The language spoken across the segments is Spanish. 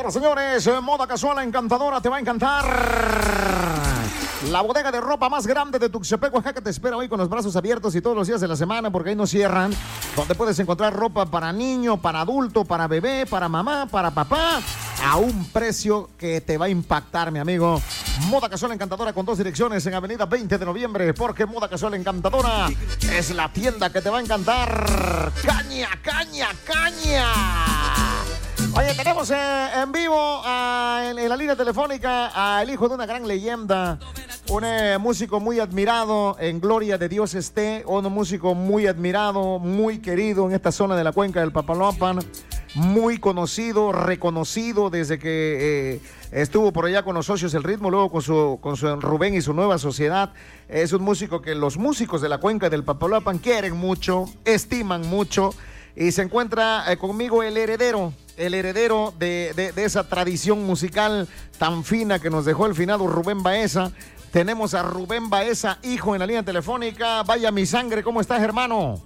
Señoras, señores, Moda Casual Encantadora te va a encantar. La bodega de ropa más grande de Tuxtepec, Oaxaca, te espera hoy con los brazos abiertos y todos los días de la semana, porque ahí no cierran. Donde puedes encontrar ropa para niño, para adulto, para bebé, para mamá, para papá, a un precio que te va a impactar, mi amigo. Moda Casual Encantadora con 2 direcciones en Avenida 20 de Noviembre, porque Moda Casual Encantadora es la tienda que te va a encantar. ¡Caña, caña, caña! Oye, tenemos en vivo en la línea telefónica al hijo de una gran leyenda, un músico muy admirado, en gloria de Dios esté, un músico muy admirado, muy querido en esta zona de la cuenca del Papaloapan, muy conocido, reconocido desde que estuvo por allá con los Socios del Ritmo, luego con su Rubén y su nueva sociedad. Es un músico que los músicos de la cuenca del Papaloapan quieren mucho, estiman mucho, y se encuentra conmigo el heredero de esa tradición musical tan fina que nos dejó el finado Rubén Baeza. Tenemos a Rubén Baeza, hijo, en la línea telefónica. Vaya mi sangre, ¿cómo estás, hermano?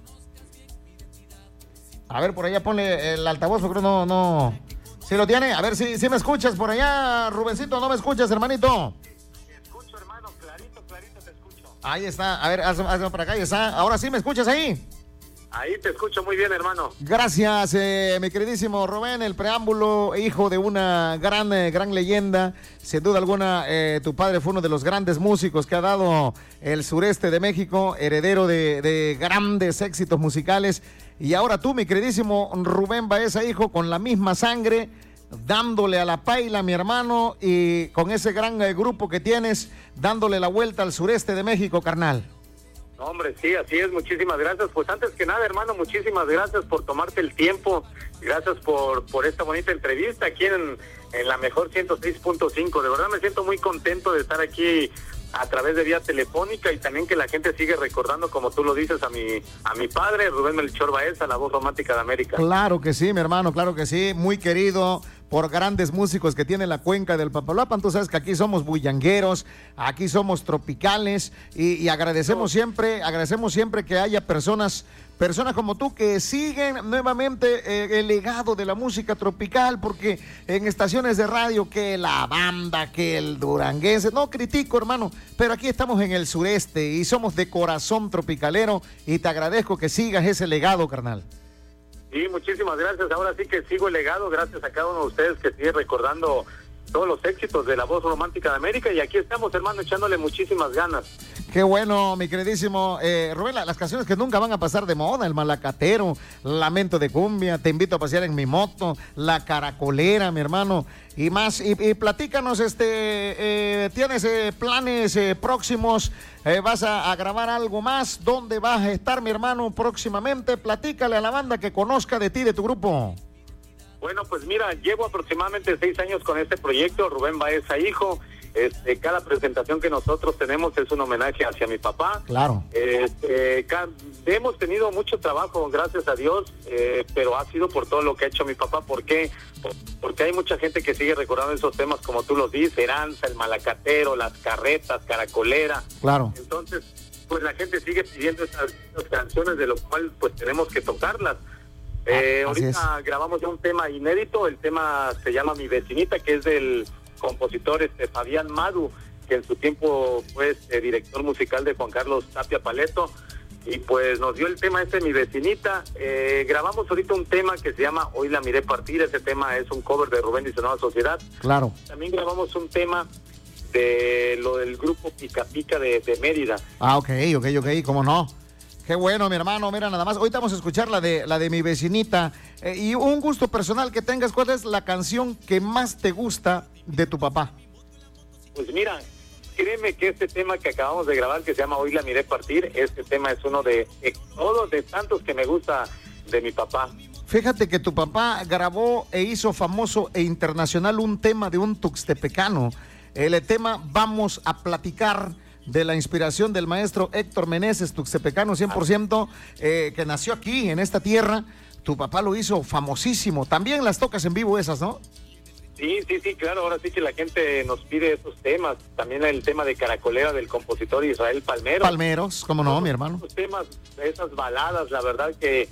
A ver, por allá ponle el altavoz, porque no. ¿Sí lo tiene? A ver si me escuchas por allá, Rubencito. ¿No me escuchas, hermanito? Te escucho, hermano, clarito te escucho. Ahí está, a ver, hazlo para acá, ahí está. Ahora sí me escuchas ahí. Ahí te escucho muy bien, hermano. Gracias, mi queridísimo Rubén. El preámbulo, hijo de una gran leyenda. Sin duda alguna, tu padre fue uno de los grandes músicos que ha dado el sureste de México, heredero de grandes éxitos musicales. Y ahora tú, mi queridísimo Rubén Baeza, hijo, con la misma sangre, dándole a la paila, mi hermano, y con ese gran grupo que tienes, dándole la vuelta al sureste de México, carnal. No, hombre, sí, así es, muchísimas gracias. Pues antes que nada, hermano, muchísimas gracias por tomarte el tiempo, gracias por esta bonita entrevista aquí en la mejor 106.5. De verdad me siento muy contento de estar aquí a través de vía telefónica, y también que la gente sigue recordando, como tú lo dices, a mi padre, Rubén Melchor Baeza, la voz romántica de América. Claro que sí, mi hermano, claro que sí, muy querido por grandes músicos que tiene la cuenca del Papaloapan. Tú sabes que aquí somos bullangueros, aquí somos tropicales, y agradecemos siempre que haya personas como tú que siguen nuevamente el legado de la música tropical, porque en estaciones de radio que la banda, que el duranguense, no critico, hermano, pero aquí estamos en el sureste y somos de corazón tropicalero, y te agradezco que sigas ese legado, carnal. Sí, muchísimas gracias. Ahora sí que sigo el legado, gracias a cada uno de ustedes que sigue recordando todos los éxitos de la voz romántica de América, y aquí estamos, hermano, echándole muchísimas ganas. Qué bueno, mi queridísimo Rubén, las canciones que nunca van a pasar de moda: El Malacatero, Lamento de Cumbia, Te invito a pasear en mi moto, La Caracolera, mi hermano, y más. Y platícanos, ¿tienes planes próximos? ¿Vas a grabar algo más? ¿Dónde vas a estar, mi hermano, próximamente? Platícale a la banda que conozca de ti, de tu grupo. Bueno, pues mira, llevo aproximadamente 6 años con este proyecto, Rubén Baeza, hijo. Cada presentación que nosotros tenemos es un homenaje hacia mi papá. Claro. Hemos tenido mucho trabajo, gracias a Dios, pero ha sido por todo lo que ha hecho mi papá. ¿Por qué? Porque hay mucha gente que sigue recordando esos temas, como tú los dices: Esperanza, El Malacatero, Las Carretas, Caracolera. Claro. Entonces, pues la gente sigue pidiendo estas canciones, de lo cual pues tenemos que tocarlas. Ahorita grabamos ya un tema inédito. El tema se llama Mi Vecinita, que es del compositor Fabián Madu, que en su tiempo fue director musical de Juan Carlos Tapia Paleto, y pues nos dio el tema Mi Vecinita. Grabamos ahorita un tema que se llama Hoy la miré partir. Ese tema es un cover de Rubén y su nueva sociedad. Claro. También grabamos un tema de lo del grupo Pica Pica de Mérida. Ok, cómo no. Qué bueno, mi hermano, mira nada más. Ahorita vamos a escuchar la de Mi Vecinita. Y un gusto personal que tengas, ¿cuál es la canción que más te gusta de tu papá? Pues mira, créeme que este tema que acabamos de grabar, que se llama Hoy la miré partir, este tema es uno de todos de tantos que me gusta de mi papá. Fíjate que tu papá grabó e hizo famoso e internacional un tema de un tuxtepecano. El tema Vamos a Platicar, de la inspiración del maestro Héctor Meneses, tuxtepecano 100%, que nació aquí, en esta tierra. Tu papá lo hizo famosísimo. También las tocas en vivo esas, ¿no? Sí, claro. Ahora sí que la gente nos pide esos temas. También el tema de Caracolera del compositor Israel Palmeros. Palmeros, ¿cómo no, mi hermano? Esos temas, esas baladas, la verdad que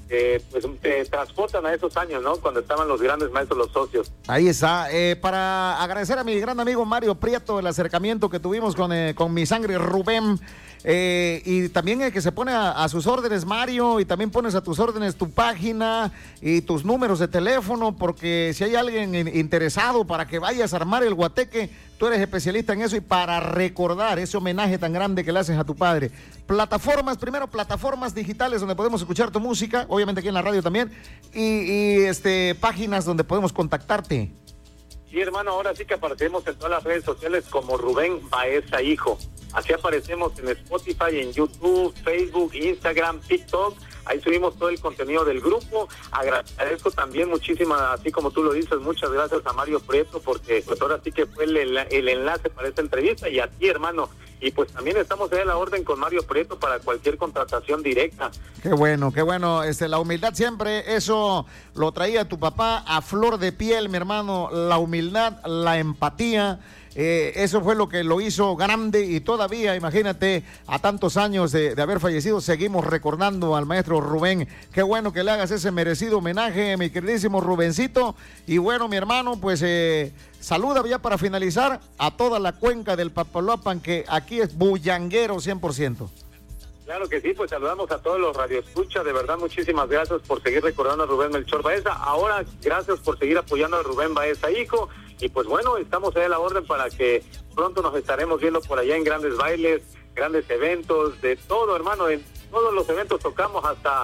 pues te transportan a esos años, ¿no? Cuando estaban los grandes maestros, los socios. Ahí está. Para agradecer a mi gran amigo Mario Prieto el acercamiento que tuvimos con mi sangre Rubén. Y también que se pone a sus órdenes, Mario, y también pones a tus órdenes tu página y tus números de teléfono, porque si hay alguien interesado para que vayas a armar el guateque, tú eres especialista en eso, y para recordar ese homenaje tan grande que le haces a tu padre. Plataformas digitales donde podemos escuchar tu música, obviamente aquí en la radio también, y páginas donde podemos contactarte. Sí, hermano, ahora sí que aparecemos en todas las redes sociales como Rubén Baeza Hijo. Así aparecemos en Spotify, en YouTube, Facebook, Instagram, TikTok. Ahí subimos todo el contenido del grupo. Agradezco también muchísimas, así como tú lo dices, muchas gracias a Mario Prieto, porque pues ahora sí que fue el enlace para esta entrevista, y a ti, hermano. Y pues también estamos ahí a la orden con Mario Prieto para cualquier contratación directa. Qué bueno, qué bueno. La humildad siempre, eso lo traía tu papá a flor de piel, mi hermano. La humildad, la empatía. Eso fue lo que lo hizo grande, y todavía, imagínate, a tantos años de haber fallecido, seguimos recordando al maestro Rubén. Qué bueno que le hagas ese merecido homenaje, mi queridísimo Rubencito. Y bueno, mi hermano, pues saluda ya para finalizar a toda la cuenca del Papaloapan, que aquí es bullanguero 100%. Claro que sí, pues saludamos a todos los radioescuchas. De verdad, muchísimas gracias por seguir recordando a Rubén Melchor Baeza. Ahora, gracias por seguir apoyando a Rubén Baeza Hijo. Y pues bueno, estamos ahí a la orden para que pronto nos estaremos viendo por allá en grandes bailes, grandes eventos, de todo, hermano. En todos los eventos tocamos, hasta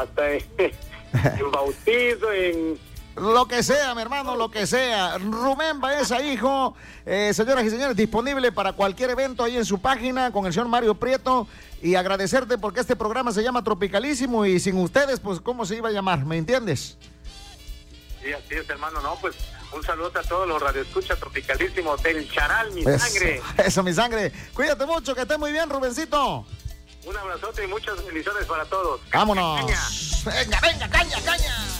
en bautizo, en... Lo que sea, mi hermano, lo que sea. Rubén Baeza Hijo, señoras y señores, disponible para cualquier evento ahí en su página con el señor Mario Prieto. Y agradecerte porque este programa se llama Tropicalísimo, y sin ustedes, pues, ¿cómo se iba a llamar? ¿Me entiendes? Sí, así es, hermano. No, pues, un saludo a todos los radioescuchas. Tropicalísimo del Charal, mi sangre. Eso, mi sangre. Cuídate mucho, que estés muy bien, Rubencito. Un abrazote y muchas bendiciones para todos. Vámonos. Venga, caña.